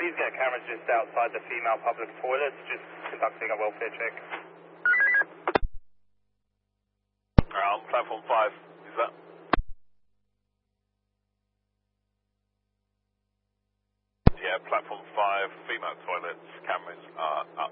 please get cameras just outside the female public toilets, just conducting a welfare check. On platform 5, is that? Yeah, platform 5, female toilets, cameras are